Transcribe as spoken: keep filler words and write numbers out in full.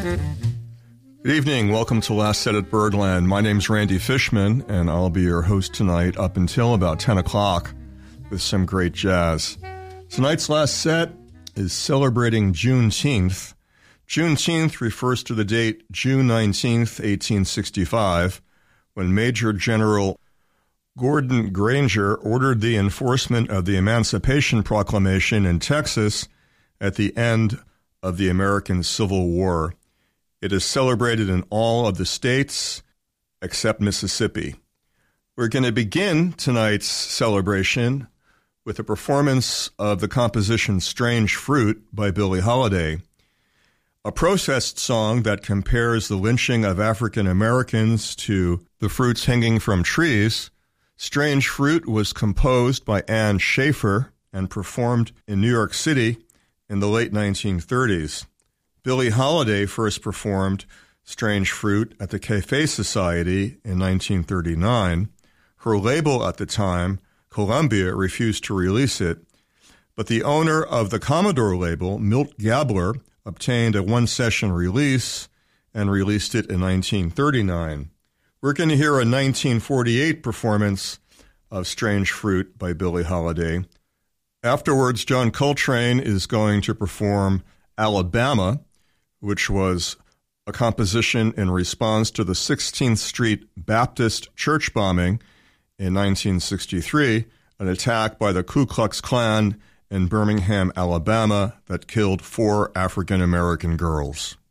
Good evening. Welcome to Last Set at Birdland. My name's Randy Fishman, and I'll be your host tonight up until about ten o'clock with some great jazz. Tonight's last set is celebrating Juneteenth. Juneteenth refers to the date June nineteenth, eighteen sixty-five, when Major General Gordon Granger ordered the enforcement of the Emancipation Proclamation in Texas at the end of the American Civil War. It is celebrated in all of the states except Mississippi. We're going to begin tonight's celebration with a performance of the composition Strange Fruit by Billie Holiday, a protest song that compares the lynching of African Americans to the fruits hanging from trees. Strange Fruit was composed by Ann Schaefer and performed in New York City in the late nineteen thirties. Billie Holiday first performed Strange Fruit at the Cafe Society in nineteen thirty-nine. Her label at the time, Columbia, refused to release it, but the owner of the Commodore label, Milt Gabler, obtained a one-session release and released it in nineteen thirty-nine. We're going to hear a nineteen forty-eight performance of Strange Fruit by Billie Holiday. Afterwards, John Coltrane is going to perform Alabama, which was a composition in response to the sixteenth Street Baptist church bombing in nineteen sixty-three, an attack by the Ku Klux Klan in Birmingham, Alabama, that killed four African-American girls.